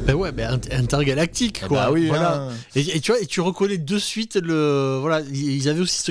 Ben ouais, intergalactique, Ah quoi. bah oui, voilà. hein. Et tu vois, et tu reconnais de suite voilà, ils avaient aussi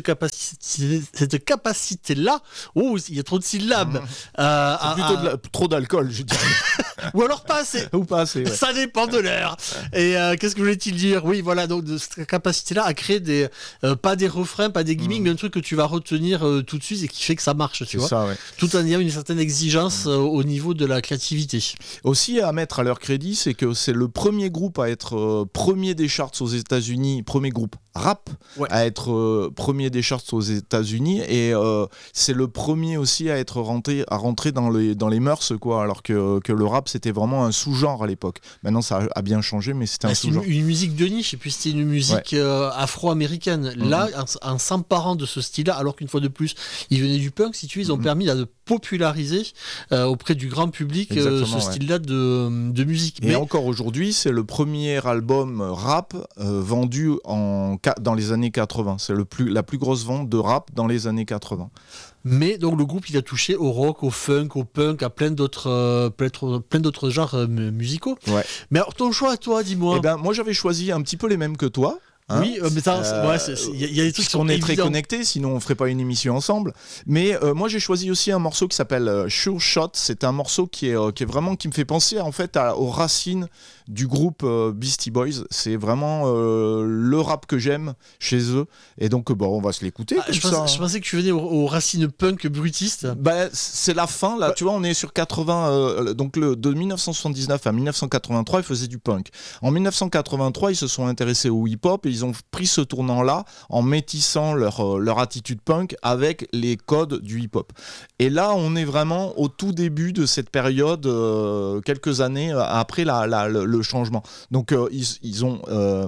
cette capacité-là. Oh, il y a trop de syllabes. C'est plutôt trop d'alcool, je dirais. Ou alors pas assez. Ou pas assez, ouais. Ça dépend de l'heure. Et qu'est-ce que voulait-il dire? Oui, voilà, donc de cette capacité-là à créer pas des refrains, pas des gimmicks, mais un truc que tu vas retenir tout de suite et qui fait que ça marche, tu vois. Ça, ouais. Tout en ayant une certaine exigence au niveau de la créativité. Aussi à mettre à leur crédit, c'est que c'est le premier groupe à être premier des charts aux États-Unis, premier groupe rap à être premier des charts aux États-Unis, et c'est le premier aussi à rentrer dans les mœurs, quoi, alors que le rap c'était vraiment un sous-genre à l'époque. Maintenant ça a bien changé, mais c'était un sous-genre. Une musique de niche, et puis c'était une musique afro-américaine. Là, en s'emparant de ce style-là, alors qu'une fois de plus, ils venaient du punk, si tu veux, ils ont permis de populariser auprès du grand public ce style-là de musique. Mais encore aujourd'hui, c'est le premier album rap vendu dans les années 80. C'est la plus grosse vente de rap dans les années 80. Mais donc le groupe, il a touché au rock, au funk, au punk, à plein d'autres genres musicaux. Ouais. Mais alors ton choix, toi, dis-moi. Eh ben, moi j'avais choisi un petit peu les mêmes que toi. Hein, oui, mais il y a des trucs qui sont on est évidents. très connectés, sinon on ferait pas une émission ensemble. Mais moi j'ai choisi aussi un morceau qui s'appelle Sure Shot. C'est un morceau qui est vraiment, qui me fait penser en fait aux racines du groupe Beastie Boys. C'est vraiment le rap que j'aime chez eux. Et donc on va se l'écouter. Je pensais que tu venais aux racines punk brutistes. Bah, c'est la fin là. Tu vois, on est sur 80. Donc de 1979 à 1983, ils faisaient du punk. En 1983, ils se sont intéressés au hip-hop et ils ont pris ce tournant-là en métissant leur attitude punk avec les codes du hip-hop. Et là, on est vraiment au tout début de cette période, quelques années après le changement. Donc, ils ont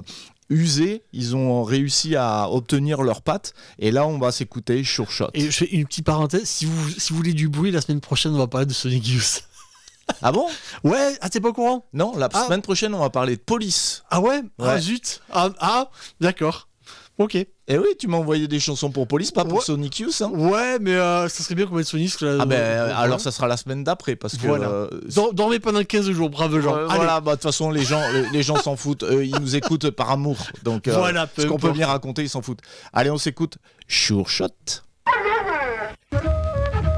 usé, ils ont réussi à obtenir leur patte, et là, on va s'écouter Sure Shot. Et je fais une petite parenthèse, si vous voulez du bruit, la semaine prochaine, on va parler de Sonic Youth. Ah bon? Ouais, t'es pas au courant? Non, la semaine prochaine, on va parler de Police. Ah ouais? Ah zut. D'accord. Ok. Et oui, tu m'as envoyé des chansons pour Police, pas pour Sonic Youth. Hein. Ouais, mais ça serait bien qu'on mette Sonic. Alors ça sera la semaine d'après, parce que... Voilà. Dormez pendant 15 jours, brave gens. Voilà, de toute façon, les gens s'en foutent. Ils nous écoutent par amour. Donc, voilà, ce qu'on peut bien raconter, ils s'en foutent. Allez, on s'écoute Sure Shot.